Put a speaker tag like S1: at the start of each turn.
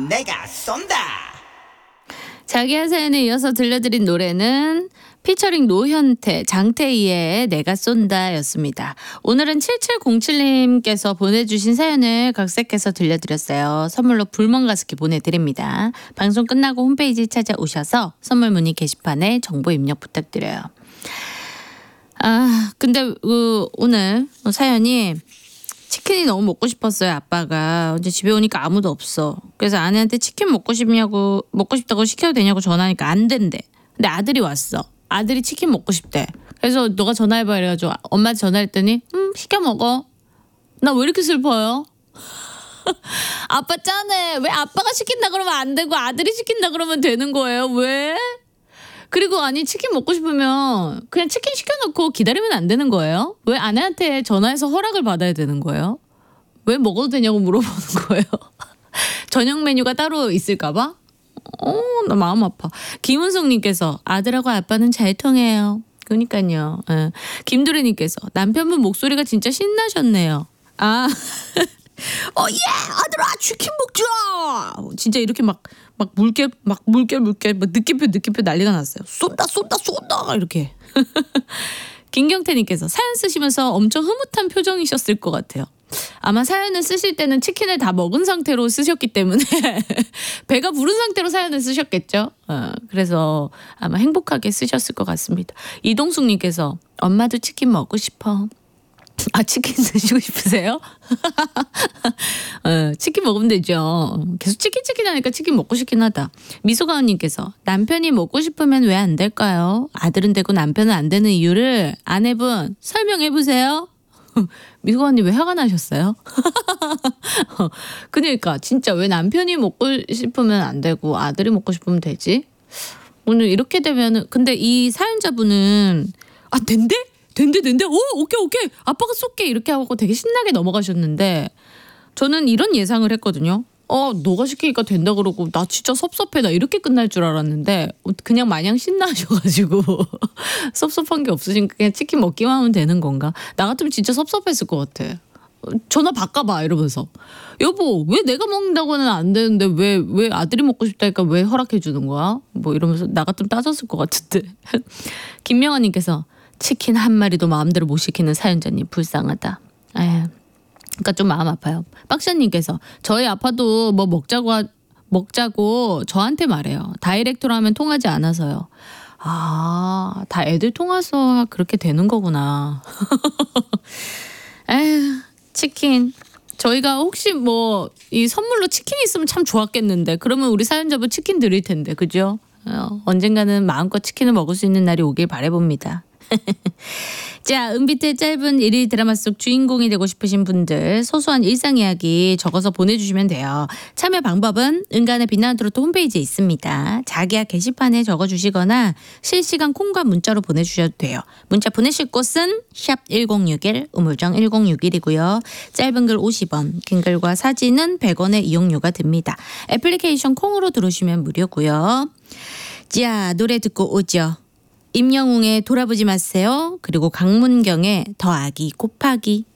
S1: 내가 쏜다.
S2: 자기야 사연에 이어서 들려드린 노래는 피처링 노현태, 장태희의 내가 쏜다 였습니다. 오늘은 7707님께서 보내주신 사연을 각색해서 들려드렸어요. 선물로 불멍 가습기 보내드립니다. 방송 끝나고 홈페이지 찾아오셔서 선물 문의 게시판에 정보 입력 부탁드려요. 근데 오늘 사연이 치킨이 너무 먹고 싶었어요. 아빠가 어제 집에 오니까 아무도 없어. 그래서 아내한테 치킨 먹고 싶다고 시켜도 되냐고 전화하니까 안 된대. 근데 아들이 왔어. 아들이 치킨 먹고 싶대. 그래서 너가 전화해봐 이래가지고 엄마한테 전화했더니 시켜 먹어. 나 왜 이렇게 슬퍼요? 아빠 짠해. 왜 아빠가 시킨다 그러면 안 되고 아들이 시킨다 그러면 되는 거예요? 왜? 그리고 아니 치킨 먹고 싶으면 그냥 치킨 시켜놓고 기다리면 안 되는 거예요? 왜 아내한테 전화해서 허락을 받아야 되는 거예요? 왜 먹어도 되냐고 물어보는 거예요? 저녁 메뉴가 따로 있을까 봐? 나 마음 아파. 김은숙님께서 아들하고 아빠는 잘 통해요. 그러니까요. 김두래님께서 남편분 목소리가 진짜 신나셨네요. 예 아들아 치킨 먹자. 진짜 이렇게 막 물결 느낌표 난리가 났어요. 쏜다 이렇게. 김경태님께서 사연 쓰시면서 엄청 흐뭇한 표정이셨을 것 같아요. 아마 사연을 쓰실 때는 치킨을 다 먹은 상태로 쓰셨기 때문에 배가 부른 상태로 사연을 쓰셨겠죠. 그래서 아마 행복하게 쓰셨을 것 같습니다. 이동숙님께서 엄마도 치킨 먹고 싶어. 치킨 드시고 싶으세요? 치킨 먹으면 되죠. 계속 치킨 하니까 치킨 먹고 싶긴 하다. 미소가은님께서 남편이 먹고 싶으면 왜 안 될까요? 아들은 되고 남편은 안 되는 이유를 아내분 설명해 보세요. 미소가은님 왜 화가 나셨어요? 그러니까 진짜 왜 남편이 먹고 싶으면 안 되고 아들이 먹고 싶으면 되지? 오늘 이렇게 되면은 근데 이 사연자분은 된대? 오케이 아빠가 쏠게 이렇게 하고 되게 신나게 넘어가셨는데 저는 이런 예상을 했거든요. 너가 시키니까 된다 그러고 나 진짜 섭섭해 나 이렇게 끝날 줄 알았는데 그냥 마냥 신나셔가지고 섭섭한 게 없으니까 그냥 치킨 먹기만 하면 되는 건가? 나 같으면 진짜 섭섭했을 것 같아. 전화 바꿔봐 이러면서 여보 왜 내가 먹는다고는 안 되는데 왜 아들이 먹고 싶다니까 왜 허락해 주는 거야? 뭐 이러면서 나 같으면 따졌을 것 같은데. 김명아님께서 치킨 한 마리도 마음대로 못 시키는 사연자님 불쌍하다. 그러니까 좀 마음 아파요. 박샤님께서 저희 아빠도 뭐 먹자고 저한테 말해요. 다이렉트로 하면 통하지 않아서요. 다 애들 통해서 그렇게 되는 거구나. 치킨. 저희가 혹시 뭐 이 선물로 치킨이 있으면 참 좋았겠는데 그러면 우리 사연자분 치킨 드릴 텐데 그죠? 언젠가는 마음껏 치킨을 먹을 수 있는 날이 오길 바라봅니다. 자, 은비트의 짧은 일일 드라마 속 주인공이 되고 싶으신 분들 소소한 일상 이야기 적어서 보내주시면 돼요. 참여 방법은 은간의 빛나는 트로트 홈페이지에 있습니다. 자기야 게시판에 적어주시거나 실시간 콩과 문자로 보내주셔도 돼요. 문자 보내실 곳은 샵 1061 우물정 1061이고요. 짧은 글 50원 긴 글과 사진은 100원의 이용료가 듭니다. 애플리케이션 콩으로 들어오시면 무료고요. 자, 노래 듣고 오죠. 임영웅의 돌아보지 마세요. 그리고 강문경의 더하기 곱하기.